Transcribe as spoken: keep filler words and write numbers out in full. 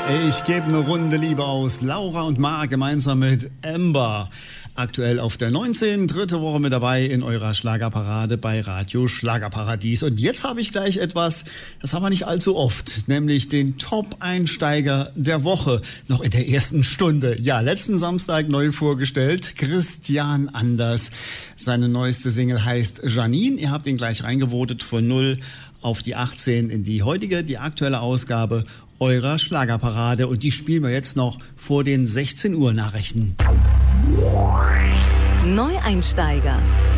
Ich gebe eine Runde Liebe aus. Laura und Marc gemeinsam mit Amber. Aktuell auf der neunzehn, dritte Woche mit dabei in eurer Schlagerparade bei Radio Schlagerparadies. Und jetzt habe ich gleich etwas, das haben wir nicht allzu oft, nämlich den Top-Einsteiger der Woche, noch in der ersten Stunde. Ja, letzten Samstag neu vorgestellt, Christian Anders. Seine neueste Single heißt Janine. Ihr habt ihn gleich reingevotet von null auf die achtzehn in die heutige, die aktuelle Ausgabe eurer Schlagerparade. Und die spielen wir jetzt noch vor den sechzehn Uhr Nachrichten. Neueinsteiger.